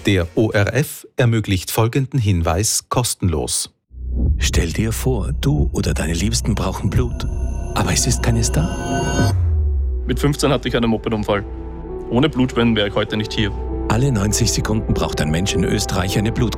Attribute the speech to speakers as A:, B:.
A: Der ORF ermöglicht folgenden Hinweis kostenlos.
B: Stell dir vor, du oder deine Liebsten brauchen Blut, aber es ist keines da.
C: Mit 15 hatte ich einen Mopedunfall. Ohne Blutspenden wäre ich heute nicht hier.
B: Alle 90 Sekunden braucht ein Mensch in Österreich eine